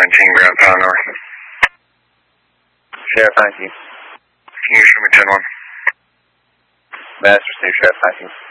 17 ground pound north. Sheriff, thank you. Can you show me 10-1? Master, Steve, Sheriff, thank you.